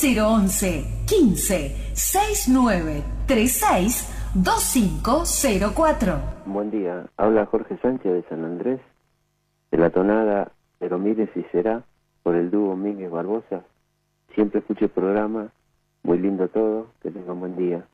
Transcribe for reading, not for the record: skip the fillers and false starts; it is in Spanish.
011 15 6936 2504. Buen día, habla Jorge Sánchez de San Andrés, de la tonada Pero mire si será, por el dúo Mínguez Barbosa. Siempre escucho el programa, muy lindo todo, que tengan buen día.